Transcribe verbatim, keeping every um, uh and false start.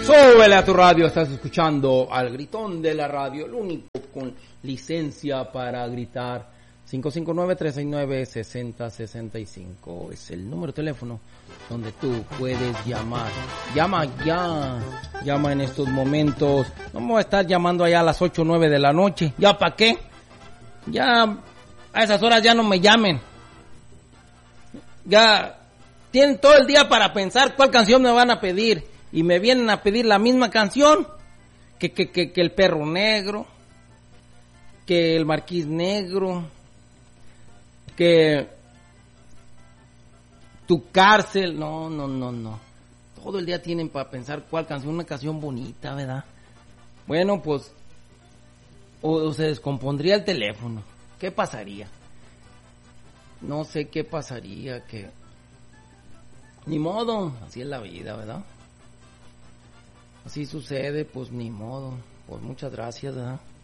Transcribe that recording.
Súbele a tu radio, estás escuchando al gritón de la radio, el único con licencia para gritar. Cinco cinco nueve, tres seis nueve, seis cero seis cinco es el número de teléfono donde tú puedes llamar. Llama ya, llama en estos momentos. No me voy a estar llamando allá a las ocho o nueve de la noche. ¿Ya para qué? Ya a esas horas ya no me llamen. Ya tienen todo el día para pensar cuál canción me van a pedir. Y me vienen a pedir la misma canción. Que, que, que, que el perro negro. Que el marquís negro. Que tu cárcel. No, no, no, no. Todo el día tienen para pensar cuál canción. Una canción bonita, ¿verdad? Bueno, pues. O, o se descompondría el teléfono. ¿Qué pasaría? No sé qué pasaría. Que ni modo. Así es la vida, ¿verdad? Así sucede, pues ni modo. Pues muchas gracias, ¿verdad?